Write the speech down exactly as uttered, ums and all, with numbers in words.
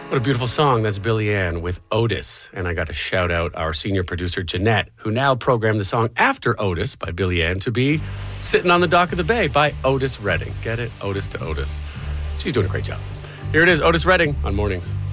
What a beautiful song. That's Billy Ann with Otis. And I got to shout out our senior producer, Jeanette, who now programmed the song After Otis by Billy Ann to be Sitting on the Dock of the Bay by Otis Redding. Get it? Otis to Otis. She's doing a great job. Here it is, Otis Redding on Mornings.